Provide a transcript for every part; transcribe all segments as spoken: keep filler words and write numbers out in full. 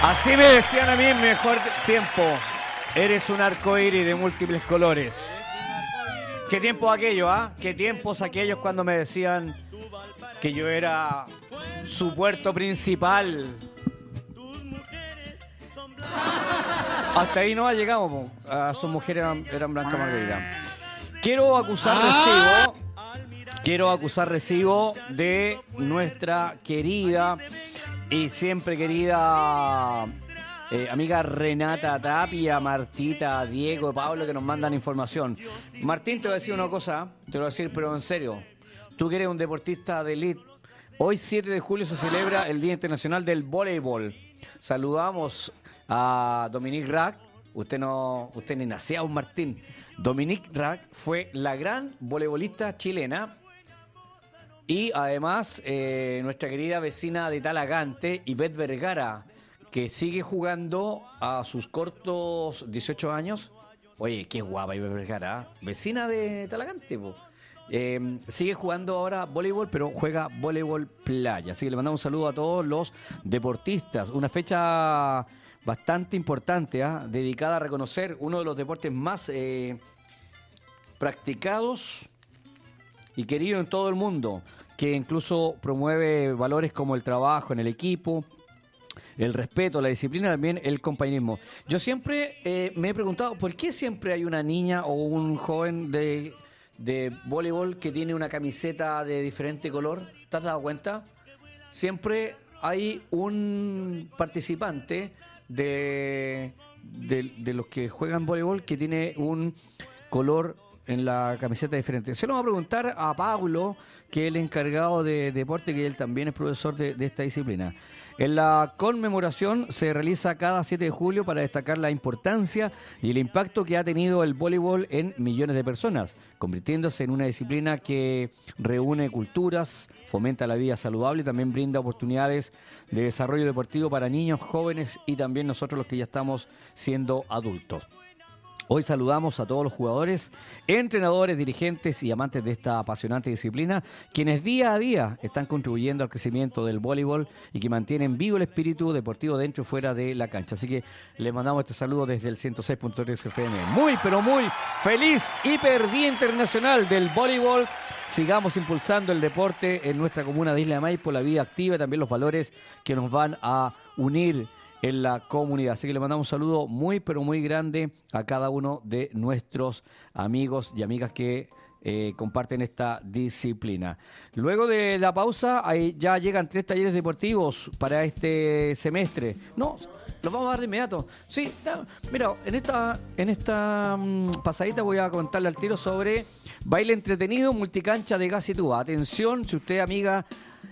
Así me decían a mí en mi mejor tiempo. Eres un arcoíris de múltiples colores. ¿Qué tiempo aquello, ah? ¿Qué tiempos aquellos cuando me decían que yo era su puerto principal? Hasta ahí no llegamos, po. A sus mujeres eran, eran Blanca Margarita. Quiero acusar recibo. Quiero acusar recibo de nuestra querida y siempre querida eh, amiga Renata Tapia, Martita, Diego, Pablo, que nos mandan información. Martín, te voy a decir una cosa, te lo voy a decir, pero en serio. Tú que eres un deportista de elite. Hoy, siete de julio, se celebra el Día Internacional del Voleibol. Saludamos a Dominique Rack. Usted no, usted ni nacía aún, Martín. Dominique Rack fue la gran voleibolista chilena. Y además, eh, nuestra querida vecina de Talagante, Ivette Vergara, que sigue jugando a sus cortos dieciocho años. Oye, qué guapa Ivette Vergara, ¿eh? Vecina de Talagante, po. Eh, sigue jugando ahora voleibol, pero juega voleibol playa. Así que le mandamos un saludo a todos los deportistas. Una fecha bastante importante, ¿eh? Dedicada a reconocer uno de los deportes más eh, practicados y querido en todo el mundo, que incluso promueve valores como el trabajo en el equipo, el respeto, la disciplina, también el compañerismo. Yo siempre eh, me he preguntado, ¿por qué siempre hay una niña o un joven de, de voleibol que tiene una camiseta de diferente color? ¿Te has dado cuenta? Siempre hay un participante de, de, de los que juegan voleibol que tiene un color en la camiseta diferente. Se lo vamos a preguntar a Pablo, que es el encargado de deporte, que él también es profesor de, de esta disciplina. En la conmemoración se realiza cada siete de julio para destacar la importancia y el impacto que ha tenido el voleibol en millones de personas, convirtiéndose en una disciplina que reúne culturas, fomenta la vida saludable y también brinda oportunidades de desarrollo deportivo para niños, jóvenes y también nosotros los que ya estamos siendo adultos. Hoy saludamos a todos los jugadores, entrenadores, dirigentes y amantes de esta apasionante disciplina, quienes día a día están contribuyendo al crecimiento del voleibol y que mantienen vivo el espíritu deportivo dentro y fuera de la cancha. Así que les mandamos este saludo desde el ciento seis punto tres F M. Muy, pero muy feliz Hiper Día Internacional del Voleibol. Sigamos impulsando el deporte en nuestra comuna de Isla de Maipo, la vida activa y también los valores que nos van a unir en la comunidad. Así que le mandamos un saludo muy, pero muy grande a cada uno de nuestros amigos y amigas que eh, comparten esta disciplina. Luego de la pausa, ahí ya llegan tres talleres deportivos para este semestre. No, los vamos a dar de inmediato. Sí, no, mira, en esta, en esta um, pasadita voy a contarle al tiro sobre baile entretenido, multicancha de gas y tuba. Atención, si usted, amiga,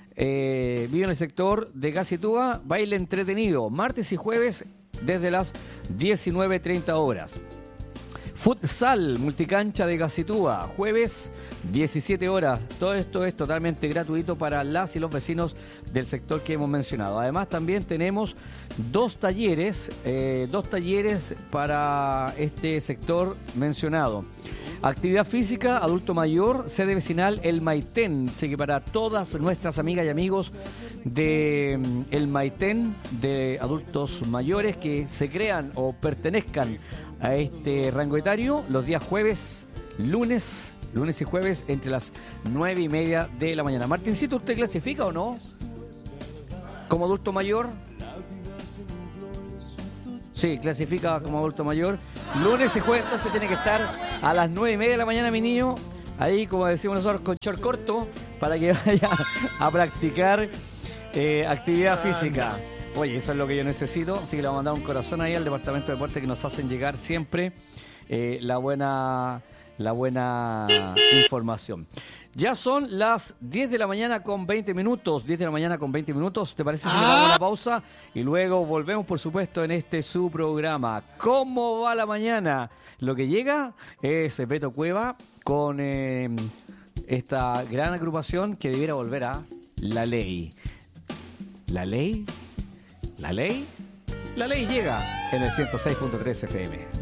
Eh, vive en el sector de Gacitúa, baile entretenido, martes y jueves desde las diecinueve treinta horas. Futsal, multicancha de Gacitúa, jueves diecisiete horas. Todo esto es totalmente gratuito para las y los vecinos del sector que hemos mencionado. Además, también tenemos dos talleres, eh, dos talleres para este sector mencionado. Actividad física, adulto mayor, sede vecinal El Maitén. Así que para todas nuestras amigas y amigos de El Maitén, de adultos mayores que se crean o pertenezcan a este rango etario, los días jueves, lunes, lunes y jueves, entre las nueve y media de la mañana. Martincito, ¿usted clasifica o no? ¿Como adulto mayor? Sí, clasifica como adulto mayor. Lunes y jueves, entonces tiene que estar a las nueve y media de la mañana, mi niño. Ahí, como decimos nosotros, con short corto, para que vaya a practicar eh, actividad física. Oye, eso es lo que yo necesito. Así que le vamos a mandar un corazón ahí al Departamento de Deporte, que nos hacen llegar siempre eh, la buena, la buena información. Ya son las diez de la mañana con veinte minutos. diez de la mañana con veinte minutos. ¿Te parece si le damos una pausa? Y luego volvemos, por supuesto, en este su programa. ¿Cómo va la mañana? Lo que llega es Beto Cueva con eh, esta gran agrupación que debiera volver a La Ley. ¿La Ley? ¿La Ley? La Ley llega en el ciento seis punto tres F M.